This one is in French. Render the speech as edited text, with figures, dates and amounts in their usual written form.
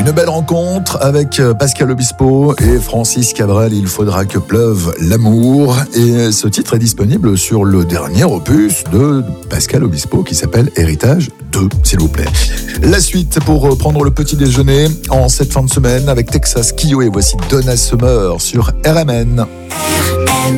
Une belle rencontre avec Pascal Obispo et Francis Cabrel, Il faudra que pleuve l'amour. Et ce titre est disponible sur le dernier opus de Pascal Obispo qui s'appelle Héritage 2, s'il vous plaît. La suite pour prendre le petit déjeuner en cette fin de semaine avec Texas Kyo et voici Donna Summer sur RMN. RMN.